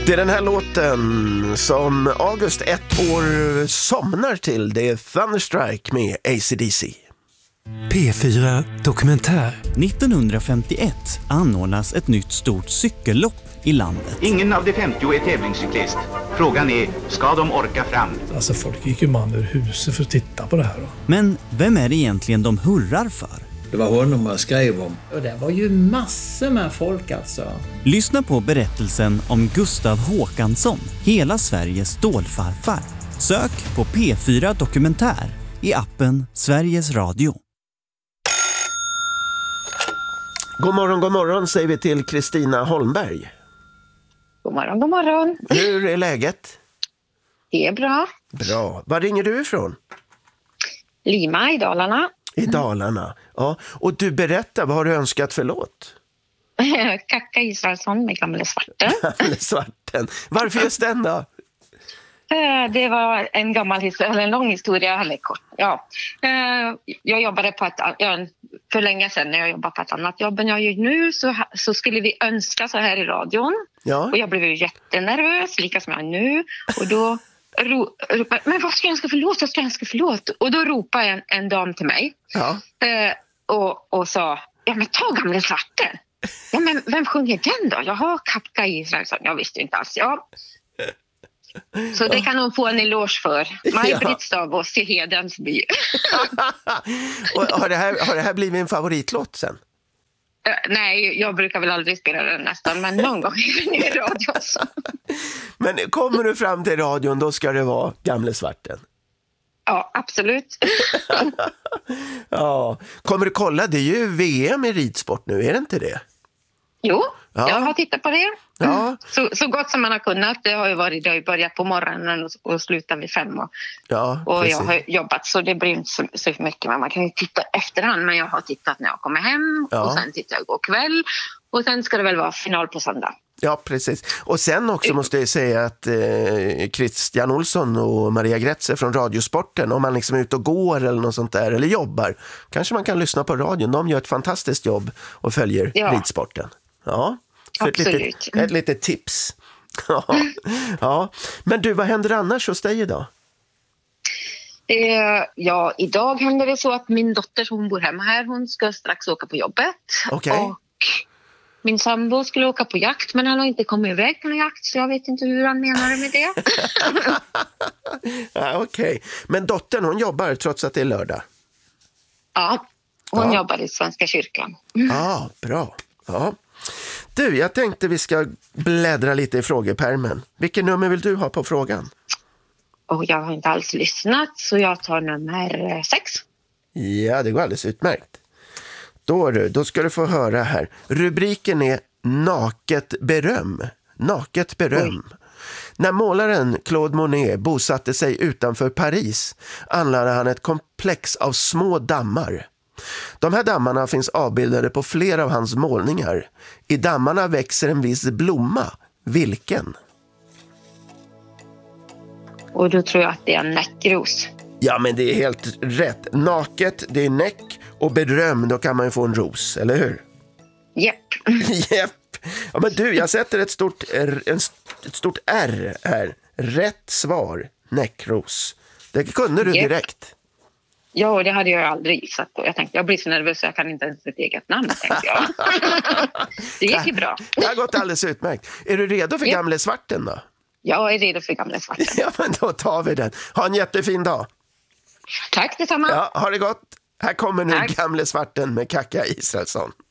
Det är den här låten som August ett år somnar till. Det är Thunderstrike med AC/DC. P4 Dokumentär. 1951 anordnas ett nytt stort cykellopp i landet. Ingen av de 50 är tävlingscyklist. Frågan är, ska de orka fram? Alltså folk gick ju man ur huset för att titta på det här då. Men vem är det egentligen de hurrar för? Det var honom man skrev om. Och det var ju massor med folk alltså. Lyssna på berättelsen om Gustav Håkansson, hela Sveriges stålfarfar. Sök på P4 Dokumentär i appen Sveriges Radio. God morgon säger vi till Kristina Holmberg. God morgon, god morgon. Hur är läget? Det är bra. Bra. Var ringer du ifrån? Lima i Dalarna. I Dalarna, ja. Och du berättar, vad har du önskat för låt? Kacka Israelsson med Gamle Svarten. Gamle Svarten. Varför just den då? Det var en gammal historia, eller en lång historia, eller kort. Ja. Jag jobbade på för länge sedan när jag jobbade på ett annat jobb än jag gör nu, så skulle vi önska så här i radion. Ja. Och jag blev ju jättenervös, lika som jag är nu. Och då men vad ska jag önska för låt? Vad ska jag önska för låt? Och då ropade en dam till mig. Ja. Och sa, ja men ta Gamle Svarten. Ja men vem sjunger den då? Jaha, Kacka Israelsson. Jag visste inte alls. Ja. Så det kan hon få en eloge för. Maj-Britt Stavås i Hedensby. Och har det här blivit en favoritlåt sen? Nej, jag brukar väl aldrig spela den nästan, men någon gång i radion så. Men kommer du fram till radion, då ska det vara Gamle Svarten. Ja, absolut. Ja. Kommer du kolla, det är ju VM i ridsport nu, är det inte det? Jo, ja. Jag har tittat på det. Ja. Så gott som man har kunnat. Det har ju börjat på morgonen och slutar vid 5. Och jag har jobbat, så det blir inte så mycket. Men man kan ju titta efterhand, men jag har tittat när jag kommer hem. Ja. Och sen tittar jag igår kväll. Och sen ska det väl vara final på söndag. Ja, precis. Och sen också måste jag säga att Christian Olsson och Maria Gretze från Radiosporten, om man liksom är ute och går eller något sånt där, eller jobbar, kanske man kan lyssna på radion. De gör ett fantastiskt jobb och följer ridsporten. Ja, så ett litet tips. Ja. Men du, vad händer annars hos dig idag? Ja, idag händer det så att min dotter, hon bor hemma här, hon ska strax åka på jobbet. Okay. Och min sambo skulle åka på jakt, men han har inte kommit iväg på jakt, så jag vet inte hur han menar med det. Ja, okej. Men dottern, hon jobbar trots att det är lördag? Ja, hon jobbar i Svenska kyrkan. Ja, bra. Ja. Du, jag tänkte vi ska bläddra lite i frågepärmen. Vilken nummer vill du ha på frågan? Och jag har inte alls lyssnat, så jag tar nummer 6. Ja, det går alldeles utmärkt. Då ska du få höra här. Rubriken är Naket beröm. Naket beröm. Oj. När målaren Claude Monet bosatte sig utanför Paris anlade han ett komplex av små dammar. De här dammarna finns avbildade på flera av hans målningar. I dammarna växer en viss blomma. Vilken? Och då tror jag att det är en näckros. Ja, men det är helt rätt. Naket, det är näck, och beröm, då kan man ju få en ros, eller hur? Japp. Ja, men du, jag sätter ett stort R här. Rätt svar, näckros. Det kunde du direkt. Ja, det hade jag aldrig gissat på. Jag tänkte, jag blir så nervös så jag kan inte ens ett eget namn, tänkte jag. Det gick ju bra. Det har gått alldeles utmärkt. Är du redo för Gamle Svarten då? Jag är redo för Gamle Svarten. Ja, men då tar vi den. Ha en jättefin dag. Tack detsamma. Ja, ha det gott. Här kommer nu Gamle Svarten med Kacka Israelsson.